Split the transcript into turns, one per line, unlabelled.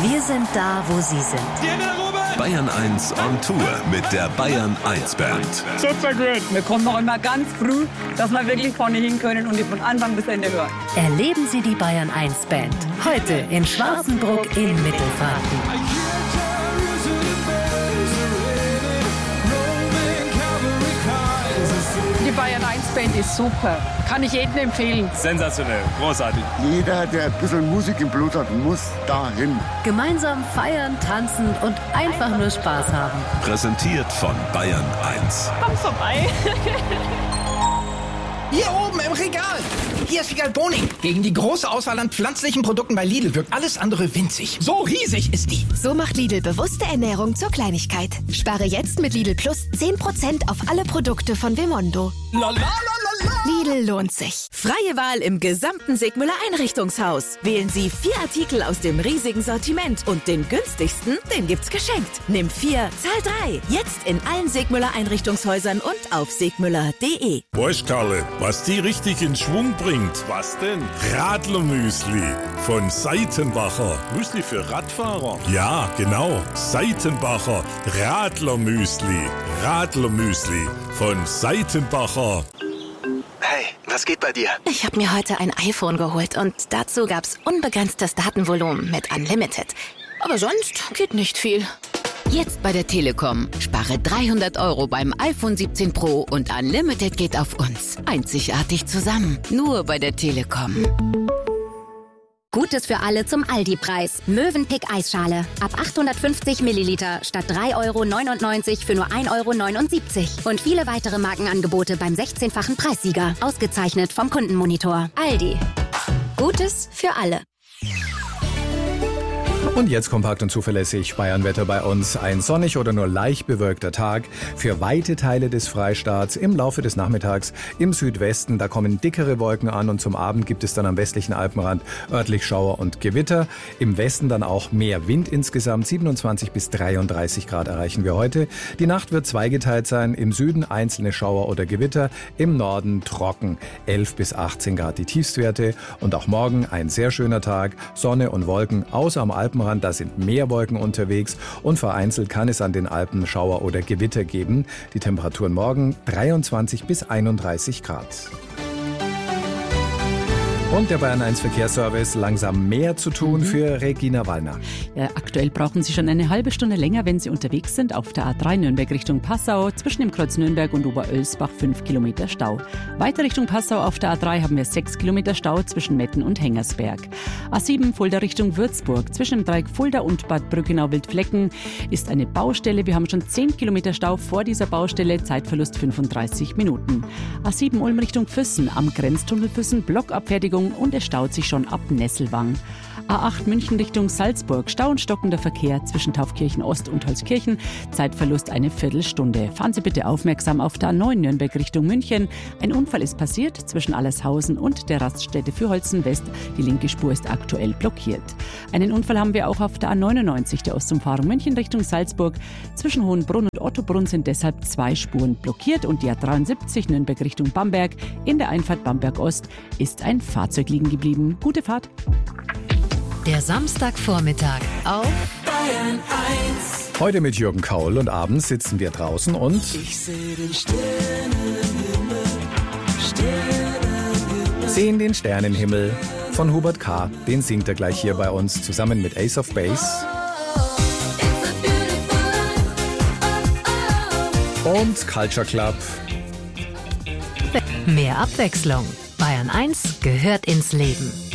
Wir sind da, wo Sie sind.
Bayern 1 on Tour mit der Bayern 1 Band.
Super gut.
Wir kommen noch immer ganz früh, dass wir wirklich vorne hin können und die von Anfang bis Ende hören.
Erleben Sie die Bayern 1 Band. Heute in Schwarzenbruck in Mittelfranken.
Die Bayern 1 Band ist super. Kann ich jedem empfehlen.
Sensationell, großartig.
Jeder, der ein bisschen Musik im Blut hat, muss dahin.
Gemeinsam feiern, tanzen und einfach nur Spaß haben.
Präsentiert von Bayern 1.
Komm vorbei.
Hier oben im Regal. Hier ist Figalboni. Gegen die große Auswahl an pflanzlichen Produkten bei Lidl wirkt alles andere winzig. So riesig ist die.
So macht Lidl bewusste Ernährung zur Kleinigkeit. Spare jetzt mit Lidl Plus 10% auf alle Produkte von Vemondo. Lidl lohnt sich.
Freie Wahl im gesamten Sigmüller Einrichtungshaus. Wählen Sie 4 Artikel aus dem riesigen Sortiment und den günstigsten, den gibt's geschenkt. Nimm 4, zahl 3. Jetzt in allen Sigmüller Einrichtungshäusern und auf sigmüller.de.
Weißt Karle, was die richtig in Schwung bringt?
Was denn?
Radlermüsli von Seitenbacher.
Müsli für Radfahrer?
Ja, genau. Seitenbacher Radlermüsli. Radlermüsli von Seitenbacher.
Hey, was geht bei dir?
Ich habe mir heute ein iPhone geholt und dazu gab's unbegrenztes Datenvolumen mit Unlimited. Aber sonst geht nicht viel.
Jetzt bei der Telekom. Spare 300 € beim iPhone 17 Pro und Unlimited geht auf uns. Einzigartig zusammen. Nur bei der Telekom.
Gutes für alle zum Aldi-Preis. Mövenpick Eisschale. Ab 850 Milliliter statt 3,99 € für nur 1,79 € Und viele weitere Markenangebote beim 16-fachen Preissieger. Ausgezeichnet vom Kundenmonitor. Aldi. Gutes für alle.
Und jetzt kompakt und zuverlässig Bayernwetter bei uns. Ein sonnig oder nur leicht bewölkter Tag für weite Teile des Freistaats. Im Laufe des Nachmittags im Südwesten, da kommen dickere Wolken an und zum Abend gibt es dann am westlichen Alpenrand örtlich Schauer und Gewitter. Im Westen dann auch mehr Wind insgesamt. 27 bis 33 Grad erreichen wir heute. Die Nacht wird zweigeteilt sein. Im Süden einzelne Schauer oder Gewitter. Im Norden trocken. 11 bis 18 Grad die Tiefstwerte. Und auch morgen ein sehr schöner Tag. Sonne und Wolken außer am Alpenrand. Da sind mehr Wolken unterwegs und vereinzelt kann es an den Alpen Schauer oder Gewitter geben. Die Temperaturen morgen 23 bis 31 Grad. Und der Bayern 1 Verkehrsservice, langsam mehr zu tun für Regina Wallner.
Ja, aktuell brauchen Sie schon eine halbe Stunde länger, wenn Sie unterwegs sind auf der A3 Nürnberg Richtung Passau. Zwischen dem Kreuz Nürnberg und Oberölsbach 5 Kilometer Stau. Weiter Richtung Passau auf der A3 haben wir 6 Kilometer Stau zwischen Metten und Hengersberg. A7 Fulda Richtung Würzburg. Zwischen dem Dreieck Fulda und Bad Brückenau-Wildflecken ist eine Baustelle. Wir haben schon 10 Kilometer Stau vor dieser Baustelle. Zeitverlust 35 Minuten. A7 Ulm Richtung Füssen. Am Grenztunnel Füssen Blockabfertigung und es staut sich schon ab Nesselwang. A8 München Richtung Salzburg. Stau und stockender Verkehr zwischen Taufkirchen Ost und Holzkirchen. Zeitverlust eine Viertelstunde. Fahren Sie bitte aufmerksam auf der A9 Nürnberg Richtung München. Ein Unfall ist passiert zwischen Allershausen und der Raststätte Fürholzen West. Die linke Spur ist aktuell blockiert. Einen Unfall haben wir auch auf der A99 der Ostumfahrung München Richtung Salzburg. Zwischen Hohenbrunn und Ottobrunn sind deshalb 2 Spuren blockiert und die A73 Nürnberg Richtung Bamberg. In der Einfahrt Bamberg Ost ist ein Fahrzeug liegen geblieben. Gute Fahrt.
Der Samstagvormittag auf
Bayern 1.
Heute mit Jürgen Kaul und abends sitzen wir draußen und
Ich sehe den Sternenhimmel, Sternenhimmel.
sehen den Sternenhimmel von Hubert K. Den singt er gleich hier bei uns zusammen mit Ace of Base. Und Culture Club.
Mehr Abwechslung. Bayern 1 gehört ins Leben.